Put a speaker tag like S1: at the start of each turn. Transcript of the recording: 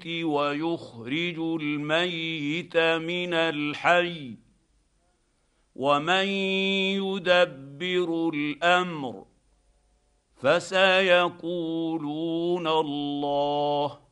S1: ويخرج الميت من الحي ومن يدبر الامر فسيقولون الله